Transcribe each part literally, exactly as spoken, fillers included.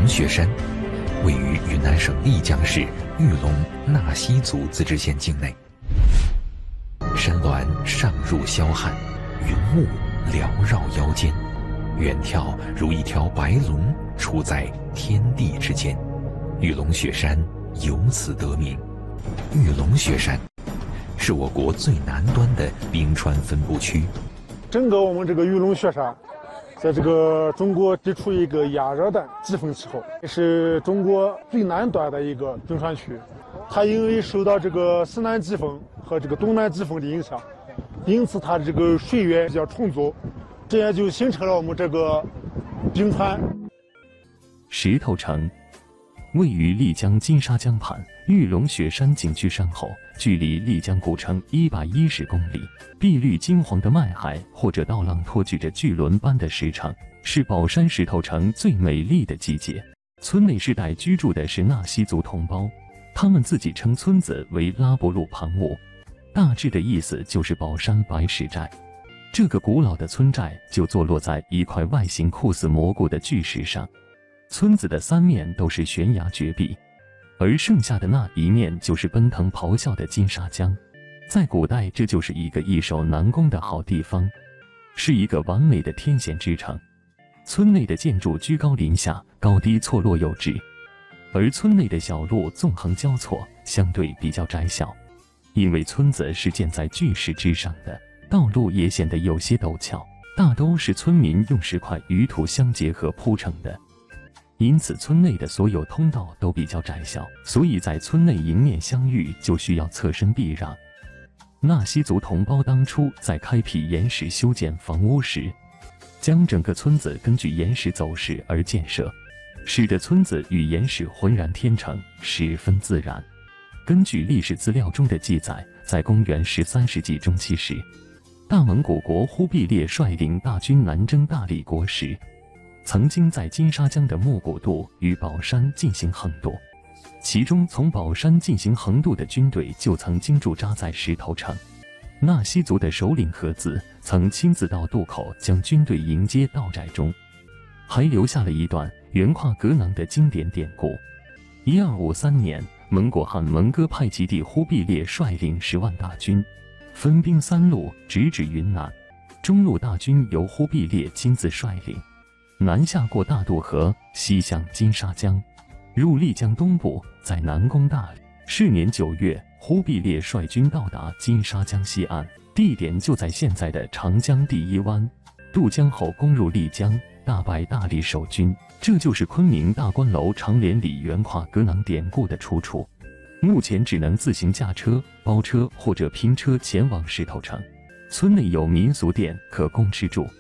雪山，位于云南省丽江市玉龙纳西族自治县境内。山峦上入霄汉，云雾缭绕腰间，远眺如一条白龙处在天地之间。玉龙雪山由此得名。玉龙雪山是我国最南端的冰川分布区。 整个我们这个玉龙雪山，在这个中国地处一个亚热带季风气候，也是中国最南端的一个冰川区。它因为受到这个西南季风和这个东南季风的影响，因此它这个水源比较充足，这样就形成了我们这个冰川。 石头城位于丽江金沙江畔玉龙雪山景区山后，距离丽江古城一百一十公里。碧绿金黄的麦海或者稻浪托举着巨轮般的石城，是宝山石头城最美丽的季节。村内世代居住的是纳西族同胞，他们自己称村子为拉布路旁务，大致的意思就是宝山白石寨。这个古老的村寨就坐落在一块外形酷似蘑菇的巨石上。村子的三面都是悬崖绝壁，而剩下的那一面就是奔腾咆哮的金沙江。在古代，这就是一个易守难攻的好地方，是一个完美的天险之城。村内的建筑居高临下，高低错落有致，而村内的小路纵横交错，相对比较窄小。因为村子是建在巨石之上的，道路也显得有些陡峭，大都是村民用石块与土相结合铺成的。因此村内的所有通道都比较窄小，所以在村内迎面相遇就需要侧身避让。纳西族同胞当初在开辟岩石修建房屋时，将整个村子根据岩石走势而建设，使得村子与岩石浑然天成，十分自然。根据历史资料中的记载，在公元十三世纪中期时，大蒙古国忽必烈率领大军南征大理国时，曾经在金沙江的木古渡与宝山进行横渡，其中从宝山进行横渡的军队就曾经驻扎在石头城。纳西族的首领何子曾亲自到渡口将军队迎接到寨中，还留下了一段悬跨格囊的经典典故。一二五三年，蒙古汗蒙哥派吉帝忽必烈率领十万大军，分兵三路直指云南。中路大军由忽必烈亲自率领，南下过大渡河，西向金沙江，入丽江东部，在南攻大理。是年九月，忽必烈率军到达金沙江西岸，地点就在现在的长江第一湾。渡江后攻入丽江，大败大理守军。这就是昆明大观楼长联里悬跨格囊典故的出处。目前只能自行驾车、包车或者拼车前往石头城。村内有民俗店可供吃住。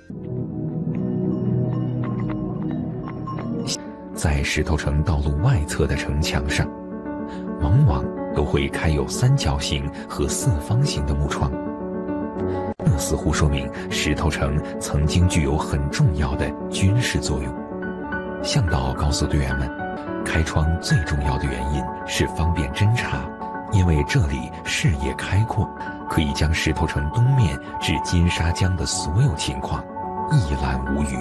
在石头城道路外侧的城墙上，往往都会开有三角形和四方形的木窗，这似乎说明石头城曾经具有很重要的军事作用。向导告诉队员们，开窗最重要的原因是方便侦察，因为这里视野开阔，可以将石头城东面至金沙江的所有情况一览无余。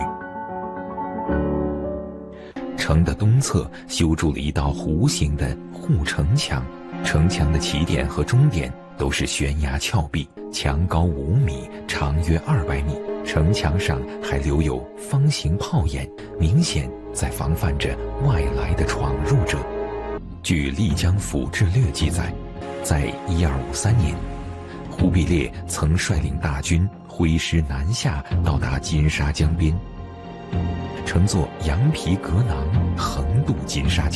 城的东侧修筑了一道弧形的护城墙，城墙的起点和终点都是悬崖峭壁，墙高五米，长约二百米。城墙上还留有方形炮眼，明显在防范着外来的闯入者。据《丽江府志略》记载，在一二五三年，忽必烈曾率领大军挥师南下，到达金沙江边，乘坐羊皮革囊横渡金沙江。